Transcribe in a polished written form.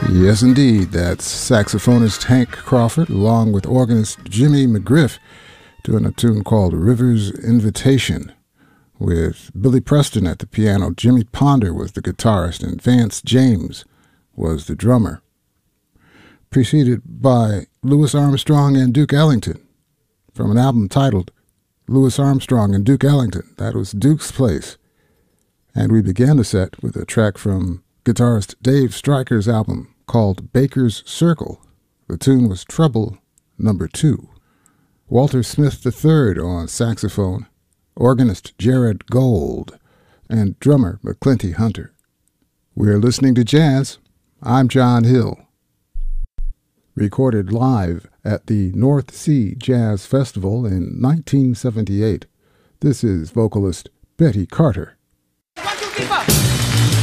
Yes, indeed. That's saxophonist Hank Crawford along with organist Jimmy McGriff doing a tune called River's Invitation with Billy Preston at the piano. Jimmy Ponder was the guitarist and Vance James was the drummer. Preceded by Louis Armstrong and Duke Ellington from an album titled Louis Armstrong and Duke Ellington. That was Duke's Place. And we began the set with a track from guitarist Dave Stryker's album called Baker's Circle. The tune was Trouble No. 2. Walter Smith III on saxophone, organist Jared Gold, and drummer McClinty Hunter. We're listening to jazz. I'm John Hill. Recorded live at the North Sea Jazz Festival in 1978. This is vocalist Betty Carter.